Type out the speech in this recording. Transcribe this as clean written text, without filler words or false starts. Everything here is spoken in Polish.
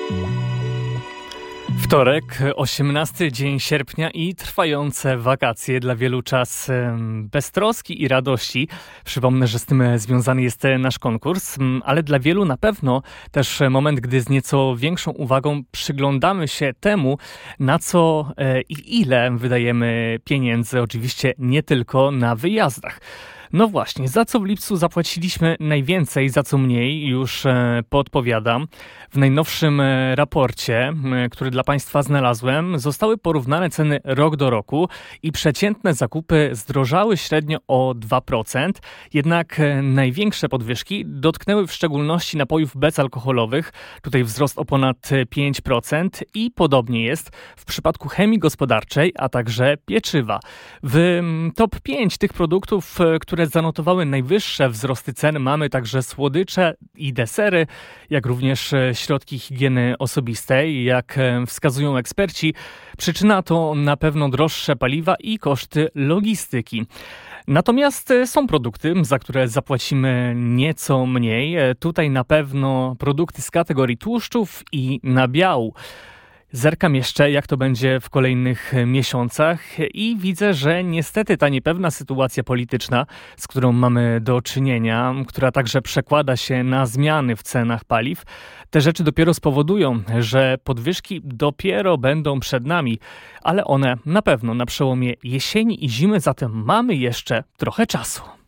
Wtorek, 18 dzień sierpnia i trwające wakacje. Dla wielu czas beztroski i radości. Przypomnę, że z tym związany jest nasz konkurs, ale dla wielu na pewno też moment, gdy z nieco większą uwagą przyglądamy się temu, na co i ile wydajemy pieniędzy. Oczywiście nie tylko na wyjazdach. No właśnie, za co w lipcu zapłaciliśmy najwięcej, za co mniej, już podpowiadam. W najnowszym raporcie, który dla Państwa znalazłem, zostały porównane ceny rok do roku i przeciętne zakupy zdrożały średnio o 2%. Jednak największe podwyżki dotknęły w szczególności napojów bezalkoholowych. Tutaj wzrost o ponad 5% i podobnie jest w przypadku chemii gospodarczej, a także pieczywa. W top 5 tych produktów, które zanotowały najwyższe wzrosty cen, mamy także słodycze i desery, jak również środki higieny osobistej. Jak wskazują eksperci, przyczyna to na pewno droższe paliwa i koszty logistyki. Natomiast są produkty, za które zapłacimy nieco mniej. Tutaj na pewno produkty z kategorii tłuszczów i nabiału. Zerkam jeszcze, jak to będzie w kolejnych miesiącach i widzę, że niestety ta niepewna sytuacja polityczna, z którą mamy do czynienia, która także przekłada się na zmiany w cenach paliw, te rzeczy dopiero spowodują, że podwyżki dopiero będą przed nami, ale one na pewno na przełomie jesieni i zimy, zatem mamy jeszcze trochę czasu.